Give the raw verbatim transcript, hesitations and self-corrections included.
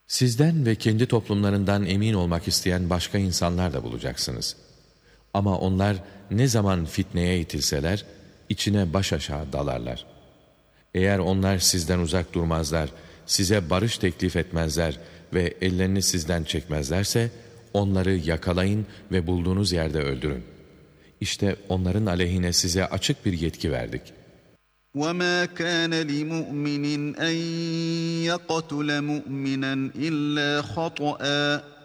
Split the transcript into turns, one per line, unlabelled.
Sizden ve kendi toplumlarından emin olmak isteyen başka insanlar da bulacaksınız. Ama onlar ne zaman fitneye itilseler, içine baş aşağı dalarlar. Eğer onlar sizden uzak durmazlar, size barış teklif etmezler ve ellerini sizden çekmezlerse, onları yakalayın ve bulduğunuz yerde öldürün. İşte onların aleyhine size açık bir yetki verdik.
وَمَا كَانَ لِمُؤْمِنٍ أَن يَقْتُلَ مُؤْمِنًا إِلَّا خَطَأً